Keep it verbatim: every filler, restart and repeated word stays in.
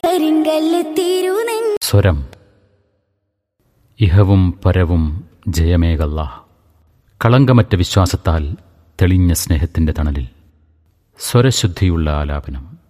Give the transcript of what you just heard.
സ്വരം ഇഹവും പരവും ജയമേകല്ലാ. കളങ്കമറ്റ വിശ്വാസത്താൽ തെളിഞ്ഞ സ്നേഹത്തിന്റെ തണലിൽ സ്വരശുദ്ധിയുള്ള ആലാപനം.